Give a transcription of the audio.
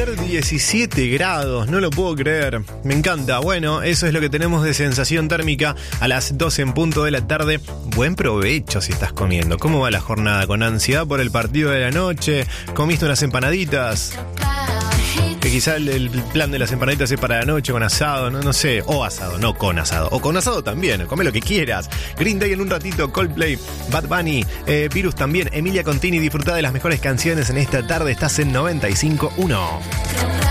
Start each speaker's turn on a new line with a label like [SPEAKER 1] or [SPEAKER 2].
[SPEAKER 1] 17 grados, no lo puedo creer. Me encanta. Bueno, eso es lo que tenemos de sensación térmica a las 12 en punto de la tarde. Buen provecho si estás comiendo. ¿Cómo va la jornada? ¿Con ansiedad por el partido de la noche? ¿Comiste unas empanaditas? Que quizá el plan de las empanaditas es para la noche con asado, no sé. O asado, no con asado. O con asado también, come lo que quieras. Green Day en un ratito, Coldplay, Bad Bunny, Virus también, Emilia Contini. Disfruta de las mejores canciones en esta tarde. Estás en 95.1.